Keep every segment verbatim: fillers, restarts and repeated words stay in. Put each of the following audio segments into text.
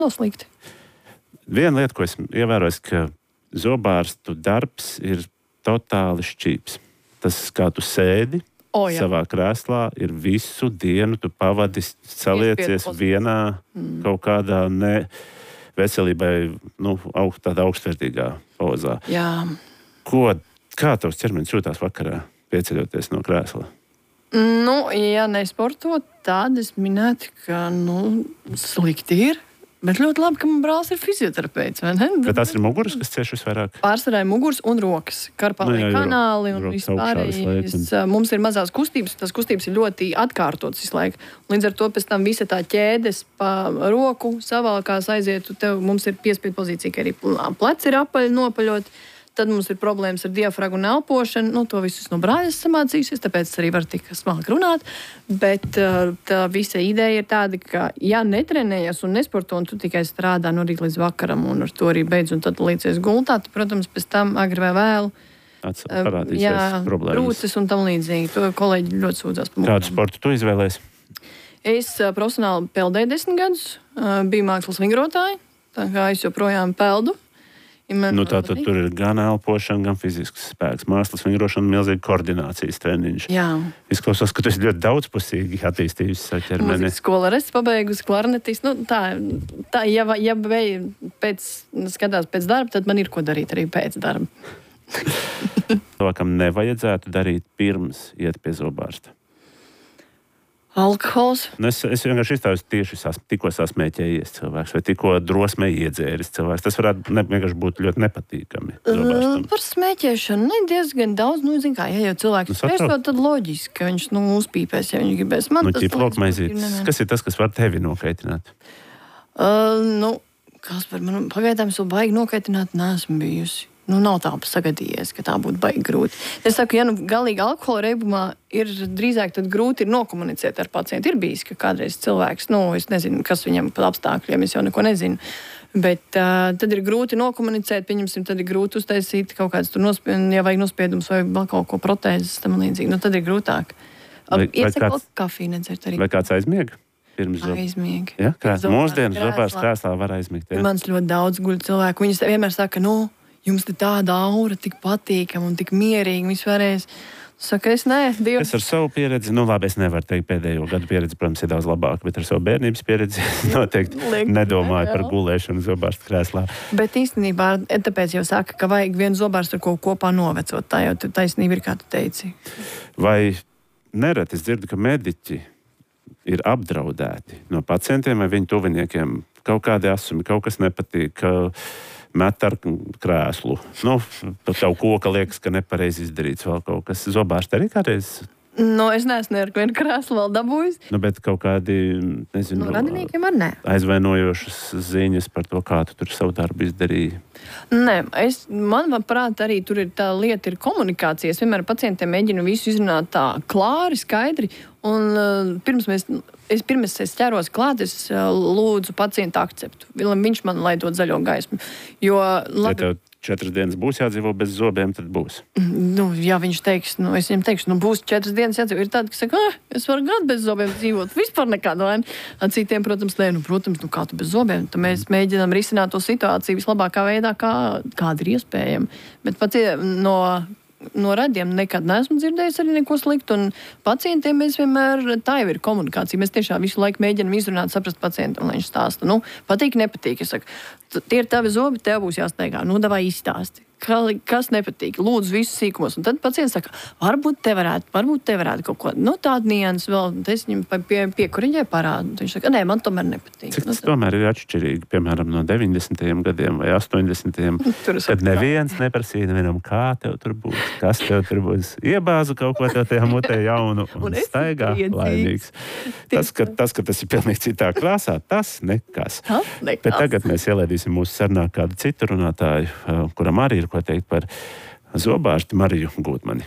nav slikti. Viena lieta, ko es ievēroju, ka zobārstu darbs ir totāli šķīps. Tas, kā tu sēdi o, savā krēslā, ir visu dienu, tu pavadi saliecies vienā mm. kaut kādā ne veselībai, nu, augst, tādā augstvērtīgā pozā. Jā. Ko, kā tavs ķermenis jūtās vakarā, pieceļoties no krēsla? Nu, ja nesportot, tad es minētu, ka, nu, slikti ir. Bet ļoti labi, ka man brālis ir fizioterapeits, vai ne? Bet tās ir muguras, kas cieš visvairāk? Pārsvarā ir muguras un rokas, karpālie nu, kanāli un vispārējais. Mums ir mazās kustības, tās kustības ir ļoti atkārtotas visu laiku. Līdz ar to pēc tam visa tā ķēdes pa roku savalkās aizietu, tev mums ir piespiedu pozīcija, ka arī pleci ir apaļi nopaļot. Tad mums ir problēmas ar diafragmu un elpošanu. Nu, to visus no brāļas samācījusies, tāpēc arī var tik smalki runāt. Bet tā visa ideja ir tāda, ka, ja netrenējies un nesporto, un tu tikai strādā no rīta līdz vakaram, un ar to arī beidz, un tad līdzies gultā, tad, protams, pēc tam agri vai vēlu parādīsies problēmas. Brūces un tam līdzīgi. To kolēģi ļoti sūdzās par mums. Kādu sportu tu izvēlēsi? Es profesionāli peldēju desmit gadus, biju mākslas vingrotāja, tā kā es joprojām peldu. Nu, tā tad tur ir gan elpošana, gan fizisks spēks. Mākslas vingrošana, milzīga koordinācijas treniņš. Jā. Izklausās, ka tu esi ļoti daudzpusīgi attīstījusi savu ķermeni. Mūzikas skola arī pabeigusi klarnetis. Nu, tā, tā, ja ja pēc, skatās pēc darba, tad man ir ko darīt arī pēc darba. Cilvēkam nevajadzētu darīt pirms iet pie zobārsta. Alkohols. Es, es vienkārši izstāstu tieši sas, tikko sasmēķējies cilvēks vai tikko drosmē iedzēris cilvēks. Tas varētu ne, vienkārši būt ļoti nepatīkami. Uh, par smēķēšanu ne diezgan daudz. Nu, zin kā, ja jau cilvēks spērs to, tad loģiski, ka viņš nu, uzpīpēs, ja viņš gribēs. Man nu, tas ķiplokmaizītes. Kas ir tas, kas var tevi nokaitināt? Uh, nu, kas par manu pagaidām es vēl baigi nokaitināt neesmu bijusi. Nu, nav tā sagadījies, ka tā būtu baigi grūti. Es saku, ja nu galīgi alkohola reibumā ir drīzāk tad grūti ir nokomunicēt ar pacientu. Ir bijis, ka kādreiz cilvēks, nu, es nezinu, kas viņam par apstākļiem, es jau neko nezinu. Bet uh, tad ir grūti nokomunicēt, pieņemsim, tad ir grūti uztaisīt kaut kāds tur nospiedums, ja vajag nospiedums vai vēl kaut ko protēzes tam līdzīgi. Nu, tad ir grūtāk. Iesaku kafiju nedzert arī. Vai kāds aizmiega? Aizmiega. Ja? Kā, mūsdienas zobārs krēslā var aizmigt. Ja? Mans ļoti daudz guļ cilvēku. Viņi vienmēr saka, nu, jums te tāda aura, tik patīkama un tik mierīga vispārējais. Saka, es nē, Dievs. Es ar savu pieredzi, nu labi, es nevaru teikt pēdējo gadu pieredzi, protams, ir daudz labāka, bet ar savu bērnības pieredzi noteikti Liek, nedomāju jā. Par gulēšanu zobārsta krēslā. Bet īstenībā, tāpēc jau saka, ka vajag vienu zobārstu ar ko kopā novecot. Tā jau taisnība ir, kā tu teici. Vai nereti es dzirdu, ka mediķi ir apdraudēti no pacientiem vai viņu tuviniekiem? Kaut kādi asumi, kaut kas nepatīk, ka met ar krēslu. Nu, tev koka liekas, ka nepareizi izdarīts vēl kaut kas. Zobārsti arī kādreiz? Nu, es neesmu ar vienu krēslu vēl dabūjis. Nu, bet kaut kādi, nezinu, no radiniekiem ar ne. Aizvainojošas ziņas par to, kā tu tur savu darbu izdarīji. Nē, es, man prāt, arī tur ir tā lieta, ir komunikācija. Es vienmēr pacientiem mēģinu visu izrunāt tā klāri, skaidri. Un uh, pirms mēs, es pirms es ķeros klāt, es uh, lūdzu pacientu akceptu. Viņš man lai dod zaļo gaismu. Jo, labi, ja tev četras dienas būs jādzīvo bez zobiem, tad būs. Nu, ja viņš teiks, nu, es viņam teikšu, nu, būs četras dienas jādzīvo. Ir tādi, kas saka, ah, es varu gadu bez zobiem dzīvot. Vispār nekādu vainu. Ar citiem, protams, nē, nu, protams, nu, kā tu bez zobiem. Tad mēs mēģinām risināt to situāciju vislabākā veidā, kā, kāda ir iespējama. Bet pats no... No radiem nekad neesmu dzirdējis arī neko sliktu, un pacientiem mēs vienmēr, tā jau ir komunikācija, mēs tiešām visu laiku mēģinam izrunāt, saprast pacientu, un viņš stāsta, nu, patīk, nepatīk, es saku, tie ir tavi zobi, tev būs jāsteigā, nu, davai izstāsti, kas nepatīk, lūdzu visus sīkumos, un tad pacients saka, varbūt te varētu, varbūt te varētu kaut ko, nu, tādu nianses vēl, es viņam pie, piekuriņai parādu, viņš saka, nē, man tomēr nepatīk. Cik tas nu, tomēr ir atšķirīgi, piemēram, no deviņdesmitajiem gadiem vai astoņdesmitajiem, kad neviens neprasīja nevienam, kā tev tur būs, kas tev tur būs, iebāzu kaut ko tev tajā mutē jaunu un, un staigā laimīgs. Tas ka, tas, ka tas ir pilnīgi citā krāsā, tas nekas. Tas nekas. Bet tagad mēs ielaidīsim mūsu sarunā kādu citu runātāju, kuram arī ir ko teikt par zobārsti Mariju Gūtmani.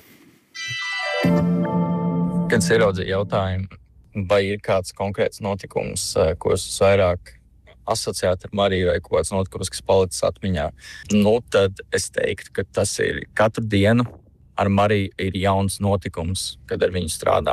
Kad es ieraudzīju jautājumu, vai ir kāds konkrēts notikums, ko es vairāk asociētu ar Mariju vai kāds notikums, kas palicis atmiņā, nu tad es teiktu, ka tas ir katru dienu ar Mariju ir jauns notikums, kad ar viņu strādā.